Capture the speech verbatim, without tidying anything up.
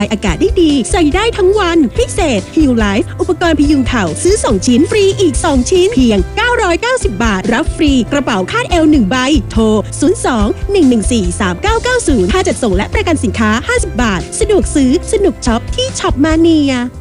อากาศได้ดีใส่ได้ทั้งวันพิเศษ Heal Life อุปกรณ์พยุงเข่าซื้อสองชิ้นฟรีอีกสองชิ้นเพียงเก้าร้อยเก้าสิบบาทรับฟรีกระเป๋าคาดเอวหนึ่งใบโทรศูนย์ สอง หนึ่ง หนึ่ง สี่ สาม เก้า เก้า ศูนย์ค่าจัดส่งและประกันสินค้าห้าสิบบาทสะดวกซื้อสนุกช็อปที่ช็อปมาเนีย